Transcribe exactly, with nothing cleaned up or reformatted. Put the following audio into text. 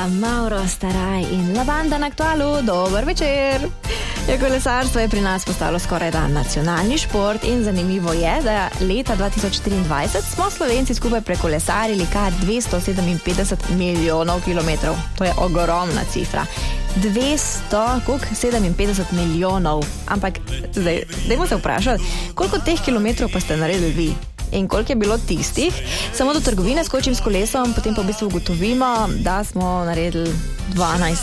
Mauro Staraj in Lavanda na Aktualu. Dober večer. Ja, kolesarstvo je pri nas postalo skoraj da nacionalni šport in zanimivo je, da leta dva tisoč štiriindvajset smo Slovenci skupaj prekolesarili kar dvesto sedeminpetdeset milijonov kilometrov. To je ogromna cifra. dvesto sedeminpetdeset milijonov. Ampak zdaj, dajmo se vprašati, koliko teh kilometrov pa ste naredili vi? In koliko je bilo tistih? Samo do trgovine skočim s kolesom, potem pa v bistvu ugotovimo, da smo naredili dvanajst